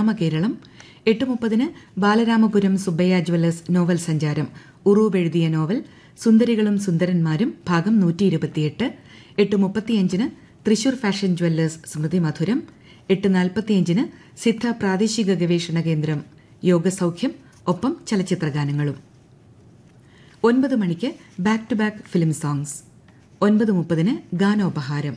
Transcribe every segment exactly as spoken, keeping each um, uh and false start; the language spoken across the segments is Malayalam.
ഗ്രാമകേരളം, എട്ട് മുപ്പതിന് ബാലരാമപുരം സുബ്ബയ്യ ജ്വല്ലേഴ്സ് നോവൽ സഞ്ചാരം, ഉറൂബ് എഴുതിയ നോവൽ സുന്ദരികളും സുന്ദരന്മാരും ഭാഗം നൂറ്റി ഇരുപത്തിയെട്ട്, എട്ട് മുപ്പത്തിയഞ്ചിന് തൃശൂർ ഫാഷൻ ജ്വല്ലേഴ്സ് സ്മൃതി മധുരം, എട്ട് നാൽപ്പത്തിയഞ്ചിന് സിദ്ധ പ്രാദേശിക ഗവേഷണ കേന്ദ്രം യോഗസൌഖ്യം, ഒപ്പം ചലച്ചിത്രഗാനങ്ങളും. ഒൻപത് മണിക്ക് back to back film songs, ഒൻപത് മുപ്പതിന് ഗാനോപഹാരം,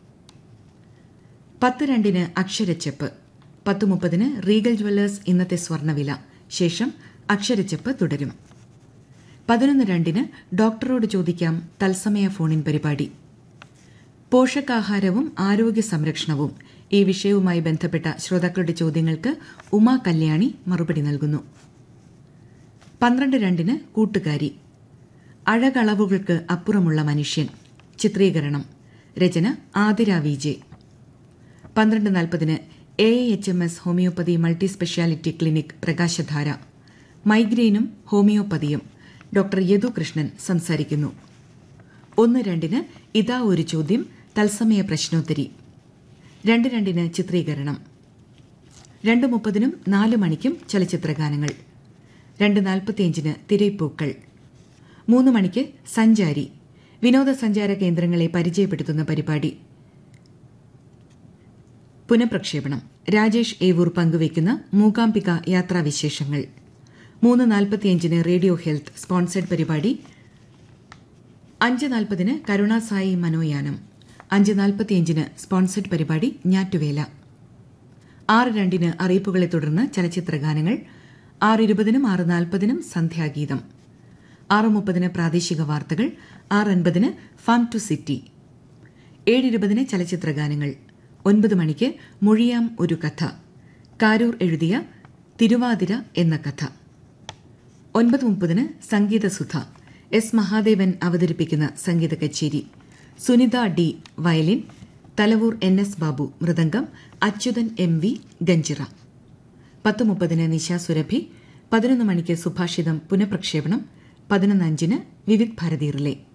പത്ത് രണ്ടിന് അക്ഷരച്ചെപ്പ്, പത്ത് മുപ്പതിന് റീഗൽ ജ്വല്ലേഴ്സ് ഇന്നത്തെ സ്വർണ്ണവില, ശേഷം അക്ഷരച്ചെപ്പ് തുടരും. പതിനൊന്ന് രണ്ടിന് ഡോക്ടറോട് ചോദിക്കാം തത്സമയ ഫോണിൻ പരിപാടി. പോഷകാഹാരവും ആരോഗ്യ സംരക്ഷണവും ഈ വിഷയവുമായി ബന്ധപ്പെട്ട ശ്രോതാക്കളുടെ ചോദ്യങ്ങൾക്ക് ഉമാ കല്യാണി മറുപടി നൽകുന്നു. പന്ത്രണ്ട് രണ്ടിന് കൂട്ടുകാരി, അഴകളവുകൾക്ക് അപ്പുറമുള്ള മനുഷ്യൻ, ചിത്രീകരണം, രചന ആതിര വി ജെ. പന്ത്രണ്ട് നാൽപ്പതിന് A H M S homeopathy multi speciality clinic പ്രകാശധാര, മൈഗ്രെയിനും ഹോമിയോപ്പതിയും, ഡോക്ടർ യദു കൃഷ്ണൻ സംസാരിക്കുന്നു. ഒന്ന് രണ്ടിന് ഇതാ ഒരു ചോദ്യം തത്സമയ പ്രശ്നോത്തരി, രണ്ട് രണ്ടിന് ചിത്രീകരണം, രണ്ട് മുപ്പതിനും നാല് മണിക്കും ചലച്ചിത്രഗാനങ്ങൾ, രണ്ട് നാൽപ്പത്തിയഞ്ചിന് തിരൈപ്പൂക്കൾ, മൂന്ന് മണിക്ക് സഞ്ചാരി, വിനോദസഞ്ചാര കേന്ദ്രങ്ങളെ പരിചയപ്പെടുത്തുന്ന പരിപാടി. പുനഃപ്രക്ഷേപണം രാജേഷ് ഏവൂർ പങ്കുവയ്ക്കുന്ന മൂകാംബിക യാത്രാവിശേഷങ്ങൾ. മൂന്ന് നാൽപ്പത്തിയഞ്ചിന് റേഡിയോ ഹെൽത്ത് സ്പോൺസേഡ് പരിപാടി. അഞ്ച് നാൽപ്പതിന് കരുണാസായി മനോയാനം, അഞ്ച് നാൽപ്പത്തിയഞ്ചിന് സ്പോൺസേഡ് പരിപാടി ഞാറ്റുവേല. ആറ് രണ്ടിന് അറിയിപ്പുകളെ തുടർന്ന് ചലച്ചിത്രഗാനങ്ങൾ, ആറ് ഇരുപതിനും ആറ് നാൽപ്പതിനും സന്ധ്യാഗീതം, ആറ് മുപ്പതിന് പ്രാദേശിക വാർത്തകൾ, ആറ് അൻപതിന് ഫാം ടു സിറ്റി, ഏഴ് ഇരുപതിന് ചലച്ചിത്രഗാനങ്ങൾ, ഒൻപത് മണിക്ക് മൊഴിയാം ഒരു കഥ, കാരൂർ എഴുതിയ തിരുവാതിര എന്ന കഥ, ഒൻപത് മുപ്പതിന് സംഗീതസുധ, എസ് മഹാദേവൻ അവതരിപ്പിക്കുന്ന സംഗീത കച്ചേരി, Sunitha D violin, Thalavoor N S Babu mridangam, Achuthan M V ganjira. പത്ത് മുപ്പതിന് നിശ സുരഭി, പതിനൊന്ന് മണിക്ക് സുഭാഷിതം പുനഃപ്രക്ഷേപണം, പതിനൊന്ന് അഞ്ചിന് വിവിധ് ഭാരതി റിലേ.